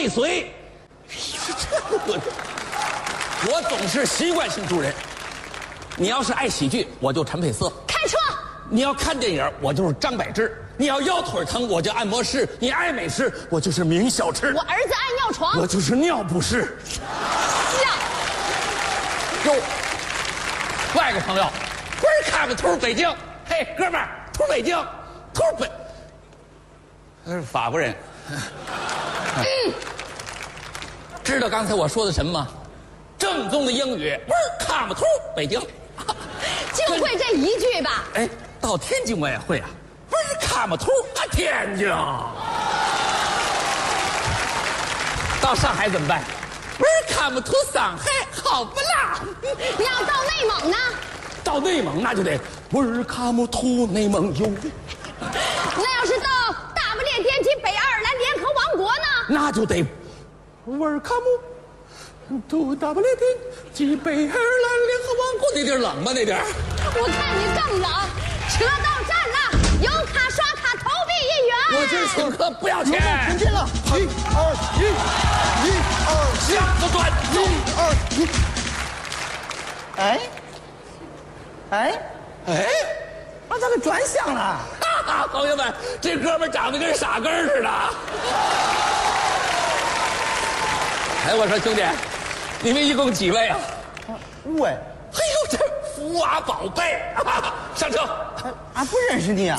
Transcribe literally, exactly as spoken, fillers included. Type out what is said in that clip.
未遂。我总是习惯性助人。你要是爱喜剧，我就陈佩斯。 开车。 你要看电影，我就是张柏芝；你要腰腿疼，我就按摩师；你爱美食，我就是明小吃； 我儿子爱尿床， 我就是尿不湿。 尿。 哟，外国朋友，不是看不图北京，嘿，哥们儿，图北京，图北，他是法国人。嗯，知道刚才我说的什么吗？正宗的英语，不是看不图北京， 就会这一句吧？ 哎。到天津我也会啊，不是看不图啊天津。到上海怎么办？不是看不图上海，好不啦？ 你要到内蒙呢？ 到内蒙那就得不是看不图内蒙有。 那要是到大不列颠及北爱尔兰联合王国呢？ 那就得我是看不图大不列颠及北爱尔兰联合王国。那地儿冷吧？那地儿？ 我看你更冷。车到站了，有卡刷卡投币一元。 我今儿请客不要钱。 前进了，一二一，一二下个转， 一二一。哎，哎哎， 把咱给转向了。 哈哈，朋友们，这哥们长得跟傻根似的。哎，我说兄弟，你们一共几位啊？ 五位。 哎呦，这福娃宝贝，啊、上车！ 俺不认识你啊！